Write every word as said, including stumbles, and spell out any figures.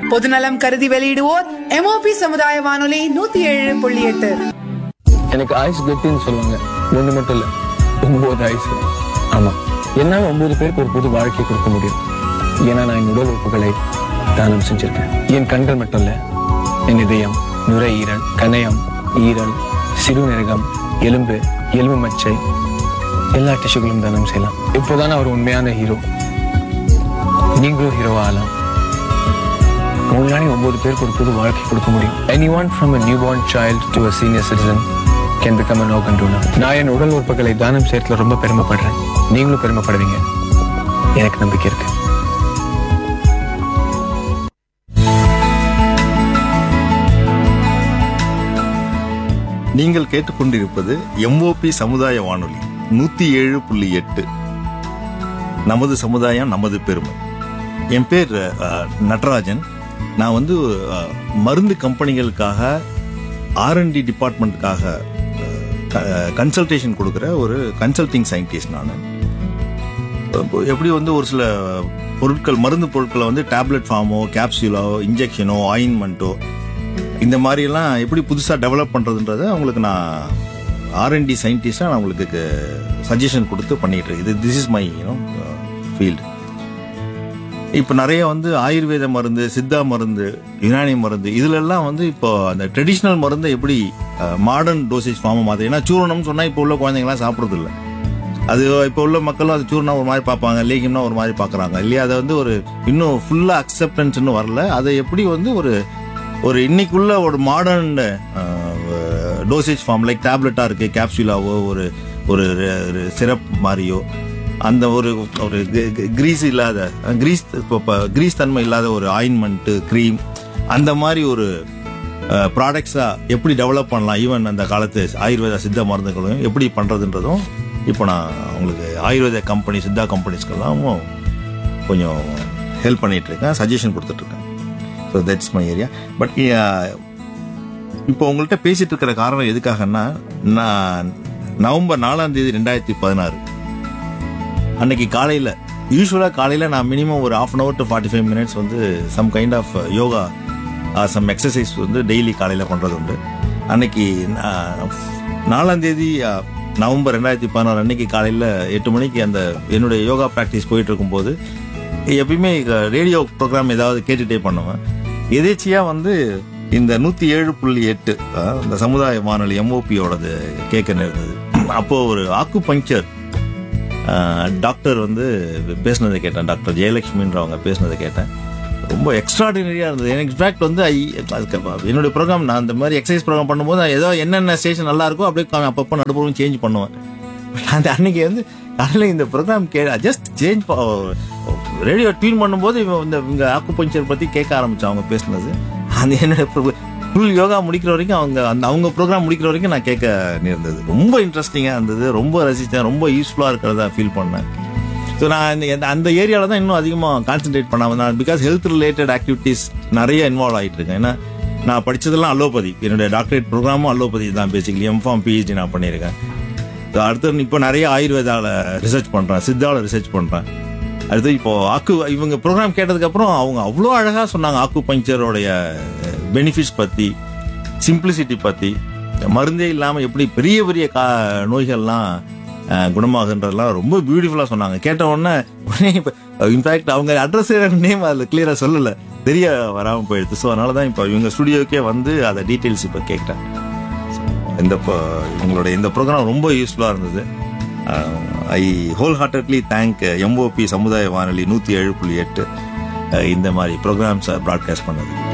பொதுநலம் கருதி வெளியிடுவோர் எம்ஓபி சமுதாய வானொலி நூத்தி ஏழு புள்ளி எட்டு. எனக்கு ஆயுசு கெட்டின்னு சொல்லுவாங்க. ஒண்ணு மட்டும் இல்ல, ஒன்பது ஆயுசு. ஆமா, என்னால ஒன்பது பேருக்கு ஒரு புது வாழ்க்கை கொடுக்க முடியும். ஏன்னா நான் என் உடல் உறுப்புகளை தானம் செஞ்சிருக்கேன். என் கண்கள் மட்டும் இல்ல, என் இதயம், நுரையீரல், கணையம், ஈரல், சிறுநீரகம், எலும்பு, எலும்பு மச்சை, எல்லா டிஷ்யூகளும் தானம் செய்யலாம். இப்போதானே அவர் உண்மையான ஹீரோ. நீங்களும் ஹீரோவா ஆகலாம். உங்களாலே ஒன்பது பேருக்கு ஒரு புது வாழ்க்கை கொடுக்க முடியும். Anyone from a newborn child to a senior citizen can become an organ donor. நான் என் உடல் உறுப்புகளை தானம் செய்யறதுல ரொம்ப பெருமைப்படுறேன். நீங்களும் பெருமைப்படுவீங்க, எனக்கு நம்பிக்கை இருக்கு. நீங்கள் கேட்டுக்கொண்டிருப்பது எம்ஓபி சமுதாய வானொலி நூத்தி ஏழு புள்ளி எட்டு. நமது சமுதாயம் நமது பெருமை. என் பேர் நடராஜன். நான் வந்து மருந்து கம்பெனிகளுக்காக ஆர்என்டி டிபார்ட்மெண்ட்டுக்காக கன்சல்டேஷன் கொடுக்குற ஒரு கன்சல்டிங் சயின்டிஸ்ட். நான் எப்படி வந்து ஒரு சில பொருட்கள், மருந்து பொருட்களை வந்து டேப்லெட் ஃபார்மோ, கேப்சூலோ, இன்ஜெக்ஷனோ, ஆயின்மெண்ட்டோ, இந்த மாதிரியெல்லாம் எப்படி புதுசாக டெவலப் பண்ணுறதுன்றதை அவங்களுக்கு நான் ஆர்என்டி சயின்டிஸ்டாக நான் உங்களுக்கு சஜஷன் கொடுத்து பண்ணிகிட்டு இருக்கேன். இது this is my you know field. இப்போ நிறைய வந்து ஆயுர்வேத மருந்து, சித்தா மருந்து, யுனானி மருந்து, இதுலெல்லாம் வந்து இப்போ அந்த ட்ரெடிஷ்னல் மருந்தை எப்படி மாடர்ன் டோசேஜ் ஃபார்மை மாதிரி, ஏன்னா சூரணம்னு சொன்னால் இப்போ உள்ள குழந்தைங்களாம் சாப்பிட்றது இல்லை. அது இப்போ உள்ள மக்களும் அது சூர்ணா ஒரு மாதிரி பார்ப்பாங்க, லேகியம்னா ஒரு மாதிரி பார்க்குறாங்க இல்லையா. அதை வந்து ஒரு இன்னும் ஃபுல்லாக அக்செப்டன்ஸ் இன்னும் வரல. அதை எப்படி வந்து ஒரு ஒரு இன்னைக்குள்ள ஒரு மாடர்ன் டோசேஜ் ஃபார்ம் லைக் டேப்லெட்டாக இருக்குது, கேப்சூலாவோ, ஒரு ஒரு சிரப் மாதிரியோ, அந்த ஒரு ஒரு கிரீஸ் இல்லாத கிரீஸ் கிரீஸ் தன்மை இல்லாத ஒரு ஆயின்மெண்ட்டு, க்ரீம், அந்த மாதிரி ஒரு ப்ராடக்ட்ஸாக எப்படி டெவலப் பண்ணலாம், ஈவன் அந்த காலத்து ஆயுர்வேத சித்தா மருந்துகளையும் எப்படி பண்ணுறதுன்றதும் இப்போ நான் உங்களுக்கு ஆயுர்வேத கம்பெனி, சித்தா கம்பெனிஸ்க்கெல்லாம் கொஞ்சம் ஹெல்ப் பண்ணிகிட்டு இருக்கேன், சஜஷன் கொடுத்துட்ருக்கேன். So that's my area. But இப்போ உங்கள்கிட்ட பேசிகிட்டு இருக்கிற காரணம் எதுக்காகன்னா, நான் நவம்பர் நாலாம் தேதி ரெண்டாயிரத்தி பதினாறு அன்னைக்கு காலையில், யூஸ்வலாக காலையில் நான் மினிமம் ஒரு half an hour to forty five minutes வந்து some kind of yoga, some exercise வந்து டெய்லி காலையில் பண்ணுறது உண்டு. அன்னைக்கு நாலாம் தேதி நவம்பர் ரெண்டாயிரத்தி பதினாறு அன்னைக்கு காலையில் எட்டு மணிக்கு அந்த என்னுடைய யோகா ப்ராக்டிஸ் போயிட்டு இருக்கும்போது எப்பயுமே ரேடியோ ப்ரோக்ராம் ஏதாவது கேட்டுகிட்டே பண்ணுவேன். எதேச்சியாக வந்து இந்த நூற்றி ஏழு புள்ளி எட்டு இந்த சமுதாய வானொலி எம்ஓபியோடது கேட்க நேர்ந்தது. அப்போது ஒரு ஆக்கு பஞ்சர் டாக்டர் வந்து பேசினதை கேட்டேன். டாக்டர் ஜெயலட்சுமின்றவங்க பேசினதை கேட்டேன். ரொம்ப எக்ஸ்ட்ராடினரியாக இருந்தது. எனக்கு இன்ஃபேக்ட் வந்து ஐ என்னுடைய ப்ரோக்ராம், நான் அந்த மாதிரி எக்ஸசைஸ் ப்ரோக்ராம் பண்ணும்போது ஏதோ என்னென்ன ஸ்டேஷன் நல்லா இருக்கோ அப்படியே அப்பப்போ நடுப்புறம் சேஞ்ச் பண்ணுவேன். அந்த அன்னைக்கு வந்து காலையில் இந்த program K just change radio tune பண்ணும்போது இந்த இவங்க ஆக்கு பஞ்சர் பற்றி கேட்க ஆரம்பித்தேன். அவங்க பேசினது அந்த என்னோட ஃபுல் யோகா முடிக்கிற வரைக்கும், அவங்க அந்த அவங்க ப்ரோக்ராம் முடிக்கிற வரைக்கும் நான் கேட்க நேர்ந்தது. ரொம்ப இன்ட்ரெஸ்டிங்காக இருந்தது, ரொம்ப ரசித்தேன், ரொம்ப யூஸ்ஃபுல்லாக இருக்கிறதா ஃபீல் பண்ணேன். ஸோ நான் இந்த அந்த ஏரியாவில் தான் இன்னும் அதிகமாக கான்சென்ட்ரேட் பண்ணாமல் நான் பிகாஸ் ஹெல்த் ரிலேட்டட் ஆக்டிவிட்டீஸ் நிறைய இன்வால்வ் ஆகிட்டு இருக்கேன். ஏன்னா நான் படித்ததெல்லாம் அலோபதி, என்னுடைய டாக்டரேட் ப்ரோக்ராமும் அலோபதி தான். பேசிக்கலி எம்ஃபார்ம், பிஹெச்டி நான் பண்ணியிருக்கேன். ஸோ அடுத்து இப்போ நிறைய ஆயுர்வேதாவில் ரிசர்ச் பண்ணுறேன், சித்தாவில் ரிசர்ச் பண்ணுறேன். அடுத்து இப்போது ஆக்கு இவங்க ப்ரோக்ராம் கேட்டதுக்கப்புறம் அவங்க அவ்வளோ அழகாக சொன்னாங்க ஆக்கு பஞ்சரோடைய பெனிஃபிட்ஸ் பற்றி, சிம்பிளிசிட்டி பற்றி, மருந்தே இல்லாமல் எப்படி பெரிய பெரிய கா நோய்கள்லாம் குணமாகுன்றதெல்லாம் ரொம்ப பியூட்டிஃபுல்லாக சொன்னாங்க. கேட்ட உடனே உடனே இப்போ இன்ஃபேக்ட் அவங்க அட்ரஸ் நேம் அதில் கிளியராக சொல்லலை, தெரிய வராமல் போயிடுது. ஸோ அதனால தான் இப்போ இவங்க ஸ்டுடியோக்கே வந்து அதை டீட்டெயில்ஸ் இப்போ கேட்குறேன். இந்த இவங்களுடைய இந்த ப்ரோக்ராம் ரொம்ப யூஸ்ஃபுல்லாக இருந்தது. ஐ ஹோல் ஹார்ட்டட்லி தேங்க் எம்ஓபி சமுதாய வானொலி நூற்றி ஏழு புள்ளி எட்டு இந்த மாதிரி ப்ரோக்ராம்ஸை ப்ராட்காஸ்ட் பண்ணது.